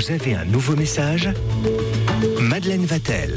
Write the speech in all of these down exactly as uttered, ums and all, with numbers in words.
Vous avez un nouveau message ? Madeleine Vatel.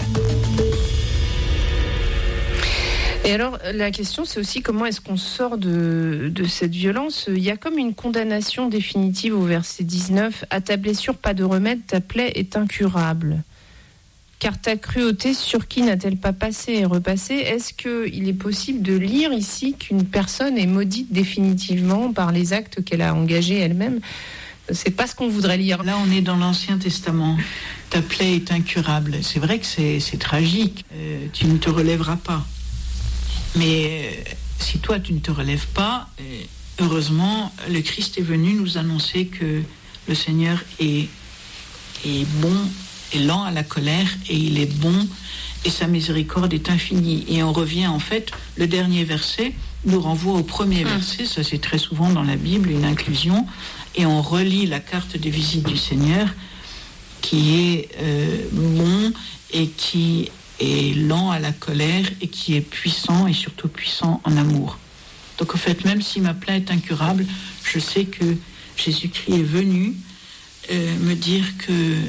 Et alors, la question, c'est aussi comment est-ce qu'on sort de, de cette violence ? Il y a comme une condamnation définitive au verset dix-neuf. « À ta blessure, pas de remède, ta plaie est incurable. Car ta cruauté, sur qui n'a-t-elle pas passé et repassé ?» Est-ce qu'il est possible de lire ici qu'une personne est maudite définitivement par les actes qu'elle a engagés elle-même ? C'est pas ce qu'on voudrait lire. Là, on est dans l'Ancien Testament. Ta plaie est incurable. C'est vrai que c'est, c'est tragique. Euh, tu ne te relèveras pas. Mais euh, si toi, tu ne te relèves pas, euh, heureusement, le Christ est venu nous annoncer que le Seigneur est, est bon, est lent à la colère, et il est bon, et sa miséricorde est infinie. Et on revient, en fait, le dernier verset nous renvoie au premier verset. Ça, c'est très souvent dans la Bible, une inclusion. Et on relit la carte des visites du Seigneur, qui est euh, bon et qui est lent à la colère et qui est puissant et surtout puissant en amour. Donc en fait, même si ma plaie est incurable, je sais que Jésus-Christ est venu euh, me dire que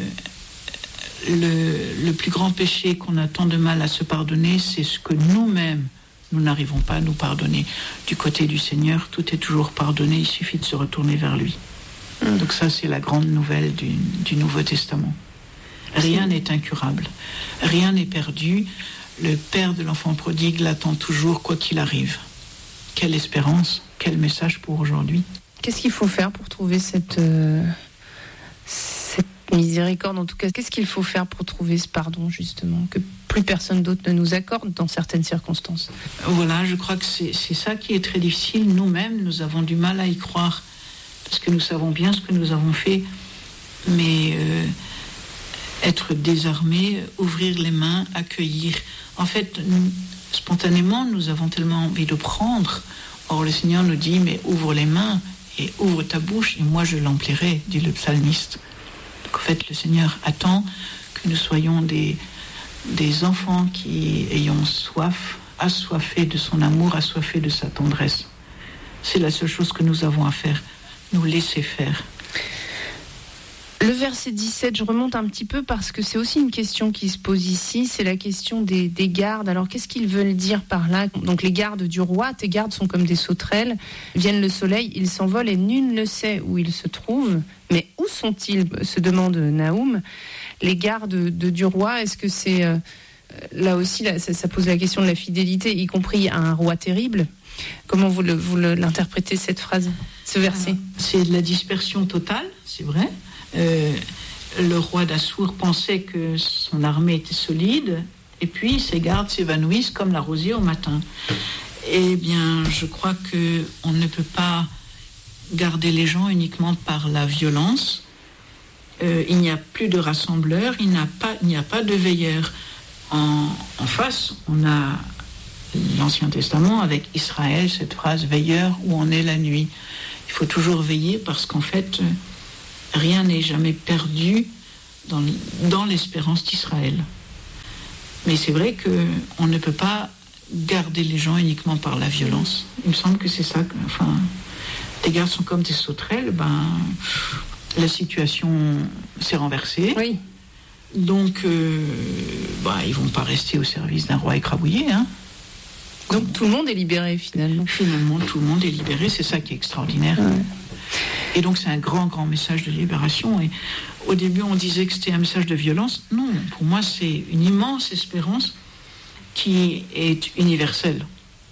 le, le plus grand péché qu'on a tant de mal à se pardonner, c'est ce que nous-mêmes, nous n'arrivons pas à nous pardonner. Du côté du Seigneur, tout est toujours pardonné, il suffit de se retourner vers lui. Mmh. Donc ça, c'est la grande nouvelle du, du Nouveau Testament. Rien n'est incurable, rien n'est perdu. Le père de l'enfant prodigue l'attend toujours, quoi qu'il arrive. Quelle espérance, quel message pour aujourd'hui. Qu'est-ce qu'il faut faire pour trouver cette, euh, cette miséricorde, en tout cas ? Qu'est-ce qu'il faut faire pour trouver ce pardon, justement, que plus personne d'autre ne nous accorde dans certaines circonstances ? Voilà, je crois que c'est, c'est ça qui est très difficile. Nous-mêmes, nous avons du mal à y croire, parce que nous savons bien ce que nous avons fait, mais... Euh, être désarmé, ouvrir les mains, accueillir. En fait, nous, spontanément, nous avons tellement envie de prendre. Or, le Seigneur nous dit, mais ouvre les mains et ouvre ta bouche, et moi je l'emplirai, dit le psalmiste. Donc, en fait, le Seigneur attend que nous soyons des, des enfants qui ayons soif, assoiffés de son amour, assoiffés de sa tendresse. C'est la seule chose que nous avons à faire, nous laisser faire. Le verset dix-sept, je remonte un petit peu parce que c'est aussi une question qui se pose ici, c'est la question des, des gardes. Alors qu'est-ce qu'ils veulent dire par là ? Donc les gardes du roi, tes gardes sont comme des sauterelles, viennent le soleil, ils s'envolent et nul ne sait où ils se trouvent. Mais où sont-ils ? Se demande Naoum. Les gardes de, du roi, est-ce que c'est... Euh, là aussi, là, ça, ça pose la question de la fidélité, y compris à un roi terrible. Comment vous, le, vous le, l'interprétez, cette phrase, ce verset ? C'est de la dispersion totale, c'est vrai. Euh, le roi d'Assour pensait que son armée était solide, et puis ses gardes s'évanouissent comme la rosée au matin. Eh bien, je crois qu'on ne peut pas garder les gens uniquement par la violence. Euh, il n'y a plus de rassembleurs, il n'y a pas, il n'y a pas de veilleurs. En, en face, on a l'Ancien Testament avec Israël, cette phrase « veilleur où on est la nuit ». Il faut toujours veiller parce qu'en fait... rien n'est jamais perdu dans, dans l'espérance d'Israël. Mais c'est vrai qu'on ne peut pas garder les gens uniquement par la violence. Il me semble que c'est ça. Que, enfin, les gardes sont comme des sauterelles, ben, la situation s'est renversée. Oui. Donc, euh, ben, ils ne vont pas rester au service d'un roi écrabouillé. Hein. Donc tout le monde est libéré finalement. Finalement, tout le monde est libéré, c'est ça qui est extraordinaire. Ouais. Et donc c'est un grand, grand message de libération. Et au début, on disait que c'était un message de violence. Non, pour moi, c'est une immense espérance qui est universelle.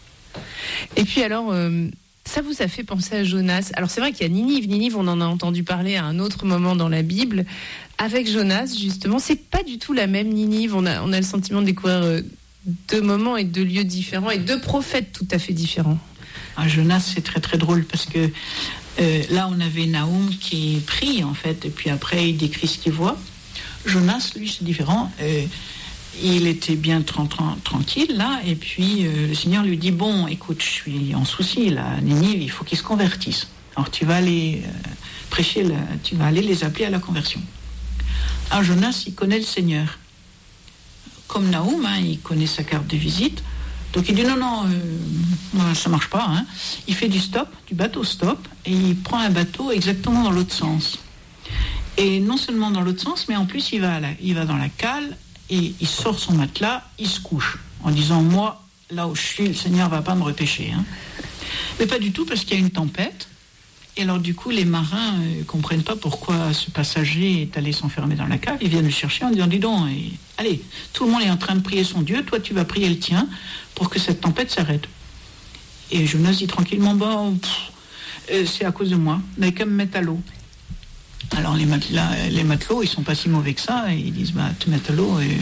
Et puis alors, euh, ça vous a fait penser à Jonas. Alors c'est vrai qu'il y a Ninive. Ninive, on en a entendu parler à un autre moment dans la Bible. Avec Jonas, justement, c'est pas du tout la même Ninive. On a, on a le sentiment de découvrir euh, deux moments et deux lieux différents et deux prophètes tout à fait différents. Ah, Jonas, c'est très, très drôle parce que Euh, là, on avait Naoum qui prie, en fait, et puis après, il décrit ce qu'il voit. Jonas, lui, c'est différent. Euh, il était bien tra- tra- tranquille, là, et puis euh, le Seigneur lui dit, bon, écoute, je suis en souci, là, Ninive, il faut qu'ils se convertissent. Alors, tu vas aller euh, prêcher, la, tu vas aller les appeler à la conversion. Alors, Jonas, il connaît le Seigneur. Comme Naoum, hein, il connaît sa carte de visite. Donc il dit non, non, euh, ça marche pas. Hein. Il fait du stop, du bateau stop, et il prend un bateau exactement dans l'autre sens. Et non seulement dans l'autre sens, mais en plus il va, à la, il va dans la cale et il sort son matelas, il se couche en disant « Moi, là où je suis, le Seigneur ne va pas me repêcher. Hein. » Mais pas du tout, parce qu'il y a une tempête. Et alors du coup, les marins ne euh, comprennent pas pourquoi ce passager est allé s'enfermer dans la cave. Ils viennent le chercher en disant « Dis donc, et, allez, tout le monde est en train de prier son Dieu, toi tu vas prier le tien pour que cette tempête s'arrête. » Et Jonas dit tranquillement « Bon, pff, euh, c'est à cause de moi, mais qu'à me mettre à l'eau. » Alors les, matelas, les matelots, ils sont pas si mauvais que ça, et ils disent bah, « Te mettre à l'eau, et...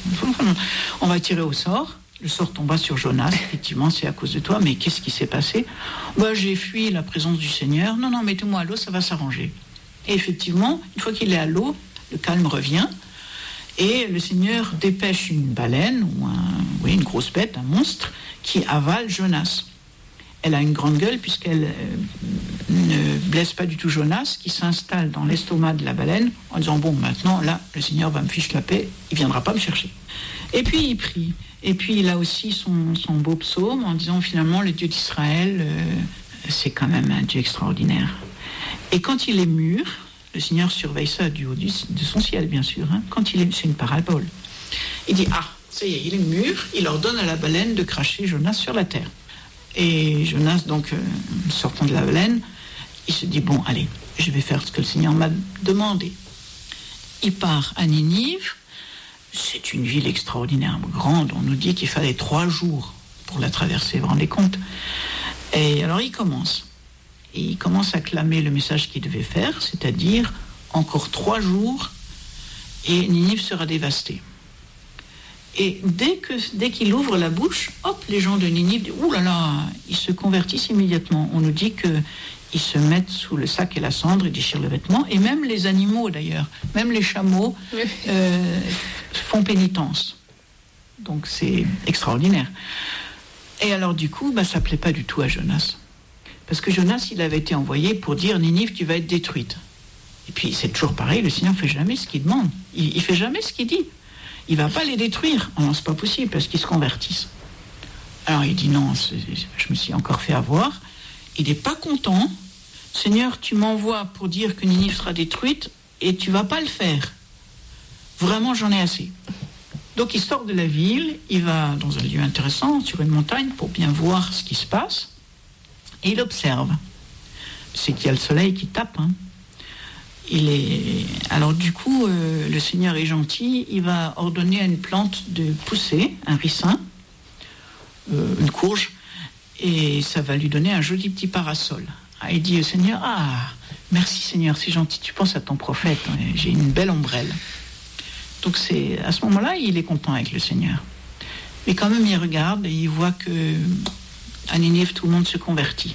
on va tirer au sort. » Le sort tomba sur Jonas, effectivement, c'est à cause de toi, mais qu'est-ce qui s'est passé ? Bah, j'ai fui la présence du Seigneur. Non, non, mettez-moi à l'eau, ça va s'arranger. Et effectivement, une fois qu'il est à l'eau, le calme revient, et le Seigneur dépêche une baleine, ou un, oui, une grosse bête, un monstre, qui avale Jonas. Elle a une grande gueule, puisqu'elle euh, ne blesse pas du tout Jonas, qui s'installe dans l'estomac de la baleine, en disant, bon, maintenant, là, le Seigneur va me ficher la paix, il ne viendra pas me chercher. Et puis, il prie. Et puis il a aussi son, son beau psaume en disant finalement le Dieu d'Israël, euh, c'est quand même un Dieu extraordinaire. Et quand il est mûr, le Seigneur surveille ça du haut du, de son ciel bien sûr, hein, quand il est, c'est une parabole. Il dit ah, ça y est, il est mûr, il ordonne à la baleine de cracher Jonas sur la terre. Et Jonas donc euh, sortant de la baleine, il se dit bon allez, je vais faire ce que le Seigneur m'a demandé. Il part à Ninive. C'est une ville extraordinairement grande. On nous dit qu'il fallait trois jours pour la traverser, vous vous rendez compte ? Et alors il commence. Et il commence à clamer le message qu'il devait faire, c'est-à-dire encore trois jours et Ninive sera dévastée. Et dès, que, dès qu'il ouvre la bouche, hop, les gens de Ninive disent « Ouh là là !» Ils se convertissent immédiatement. On nous dit qu'ils se mettent sous le sac et la cendre, ils déchirent les vêtements, et même les animaux d'ailleurs, même les chameaux euh, font pénitence. Donc c'est extraordinaire. Et alors du coup, bah, ça ne plaît pas du tout à Jonas. Parce que Jonas, il avait été envoyé pour dire « Ninive, tu vas être détruite ». Et puis c'est toujours pareil, le Seigneur ne fait jamais ce qu'il demande. Il ne fait jamais ce qu'il dit. Il ne va pas les détruire. Oh non, c'est pas possible parce qu'ils se convertissent. Alors il dit non, c'est, je me suis encore fait avoir. Il n'est pas content. Seigneur, tu m'envoies pour dire que Ninive sera détruite et tu ne vas pas le faire. Vraiment, j'en ai assez. Donc il sort de la ville, il va dans un lieu intéressant, sur une montagne, pour bien voir ce qui se passe. Et il observe. C'est qu'il y a le soleil qui tape, hein. Il est... Alors du coup, euh, le Seigneur est gentil, il va ordonner à une plante de pousser, un ricin, euh, une courge, et ça va lui donner un joli petit parasol. Ah, il dit au Seigneur, ah, merci Seigneur, c'est gentil, tu penses à ton prophète, hein, j'ai une belle ombrelle. Donc c'est, à ce moment-là, il est content avec le Seigneur. Mais quand même, il regarde et il voit que à Ninive, tout le monde se convertit.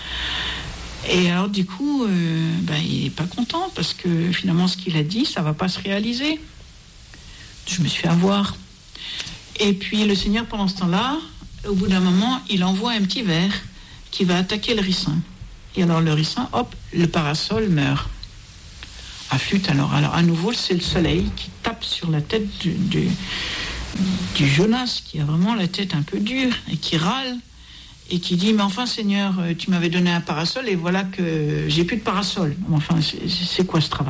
Et alors du coup, euh, ben, il n'est pas content parce que finalement ce qu'il a dit, ça ne va pas se réaliser. Je me suis fait avoir. Et puis le Seigneur, pendant ce temps-là, au bout d'un moment, il envoie un petit ver qui va attaquer le ricin. Et alors le ricin, hop, le parasol meurt. Afflute alors. Alors à nouveau, c'est le soleil qui tape sur la tête du, du, du Jonas, qui a vraiment la tête un peu dure et qui râle. Et qui dit, mais enfin Seigneur, tu m'avais donné un parasol et voilà que j'ai plus de parasol. Enfin, c'est, c'est quoi ce travail ?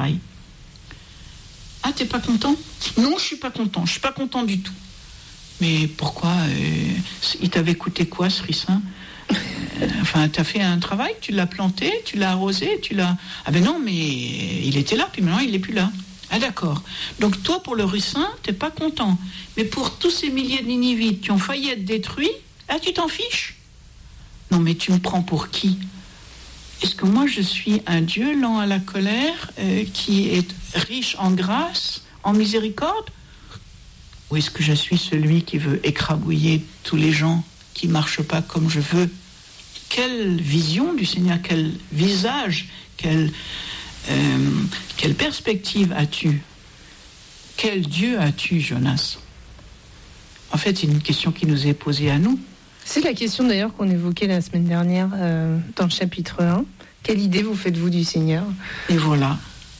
Ah, t'es pas content ? Non, je suis pas content, je suis pas content du tout. Mais pourquoi euh, il t'avait coûté quoi ce ricin ? euh, Enfin, t'as fait un travail, tu l'as planté, tu l'as arrosé, tu l'as... Ah ben non, mais il était là, puis maintenant il est plus là. Ah d'accord. Donc toi, pour le ricin, t'es pas content. Mais pour tous ces milliers de Ninivites qui ont failli être détruits, ah, tu t'en fiches ? Non, mais tu me prends pour qui ? Est-ce que moi, je suis un Dieu lent à la colère, euh, qui est riche en grâce, en miséricorde ? Ou est-ce que je suis celui qui veut écrabouiller tous les gens qui ne marchent pas comme je veux ? Quelle vision du Seigneur, quel visage, quelle, euh, quelle perspective as-tu ? Quel Dieu as-tu, Jonas ? En fait, c'est une question qui nous est posée à nous. C'est la question d'ailleurs qu'on évoquait la semaine dernière euh, dans le chapitre un. Quelle idée vous faites-vous du Seigneur ? Et voilà.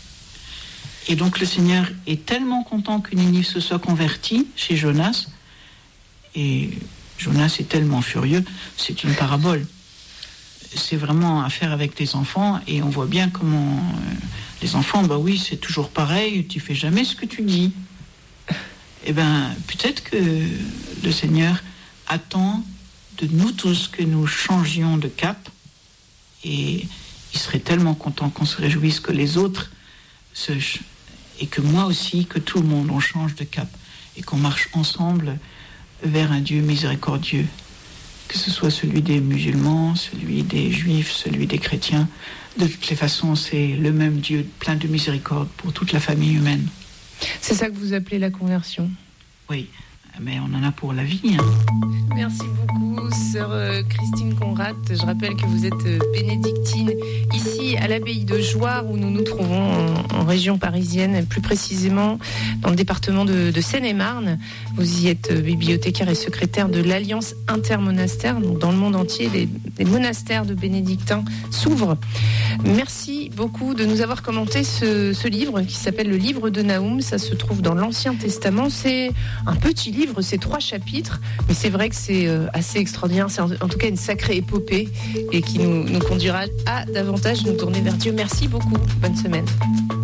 Et donc le Seigneur est tellement content que Ninive se soit convertie chez Jonas. Et Jonas est tellement furieux, c'est une parabole. c'est vraiment à faire avec les enfants, et on voit bien comment euh, les enfants, bah oui, c'est toujours pareil, tu fais jamais ce que tu dis. Eh bien, peut-être que le Seigneur attend de nous tous que nous changions de cap, et il serait tellement content qu'on se réjouisse que les autres se, et que moi aussi, que tout le monde, on change de cap et qu'on marche ensemble vers un Dieu miséricordieux, que ce soit celui des musulmans, celui des juifs, celui des chrétiens. De toutes les façons, c'est le même Dieu plein de miséricorde pour toute la famille humaine. C'est ça que vous appelez la conversion? Oui, mais on en a pour la vie. Hein. Merci beaucoup, sœur Christine Conrad. Je rappelle que vous êtes bénédictine ici à l'abbaye de Jouarre, où nous nous trouvons en, en région parisienne, plus précisément dans le département de, de Seine-et-Marne. Vous y êtes bibliothécaire et secrétaire de l'Alliance intermonastère. Donc dans le monde entier, les, les monastères de bénédictins s'ouvrent. Merci beaucoup de nous avoir commenté ce, ce livre qui s'appelle le livre de Naoum. Ça se trouve dans l'Ancien Testament. C'est un petit livre, c'est trois chapitres, mais c'est vrai que c'est assez extraordinaire. C'est en, en tout cas une sacrée épopée et qui nous, nous conduira à davantage nous tourner vers Dieu. Merci beaucoup. Bonne semaine.